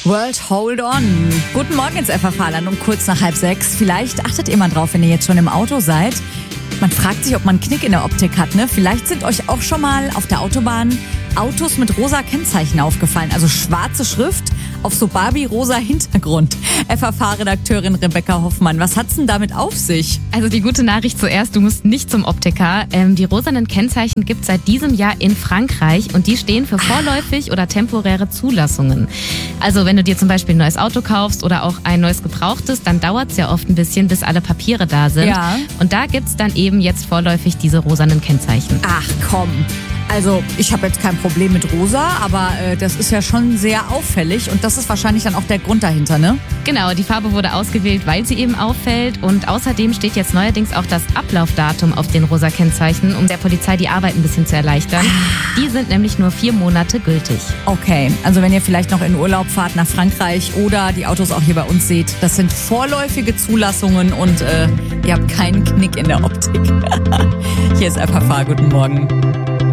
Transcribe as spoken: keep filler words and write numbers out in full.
World Hold On. Guten Morgen ins F F H-Land um kurz nach halb sechs. Vielleicht achtet ihr mal drauf, wenn ihr jetzt schon im Auto seid. Man fragt sich, ob man einen Knick in der Optik hat, ne? Vielleicht sind euch auch schon mal auf der Autobahn Autos mit rosa Kennzeichen aufgefallen. Also schwarze Schrift auf so Barbie-rosa Hintergrund. F F H-Redakteurin Rebecca Hoffmann, was hat's denn damit auf sich? Also die gute Nachricht zuerst, du musst nicht zum Optiker. Ähm, die rosanen Kennzeichen gibt es seit diesem Jahr in Frankreich und die stehen für vorläufig oder temporäre Zulassungen. Also wenn du dir zum Beispiel ein neues Auto kaufst oder auch ein neues gebrauchtes, dann dauert es ja oft ein bisschen, bis alle Papiere da sind. Ja. Und da gibt es dann eben jetzt vorläufig diese rosanen Kennzeichen. Ach komm. Also ich habe jetzt kein Problem mit rosa, aber äh, das ist ja schon sehr auffällig und das ist wahrscheinlich dann auch der Grund dahinter, ne? Genau, die Farbe wurde ausgewählt, weil sie eben auffällt und außerdem steht jetzt neuerdings auch das Ablaufdatum auf den rosa Kennzeichen, um der Polizei die Arbeit ein bisschen zu erleichtern. Die sind nämlich nur vier Monate gültig. Okay, also wenn ihr vielleicht noch in Urlaub fahrt nach Frankreich oder die Autos auch hier bei uns seht, das sind vorläufige Zulassungen und äh, ihr habt keinen Knick in der Optik. Hier ist F F H, guten Morgen.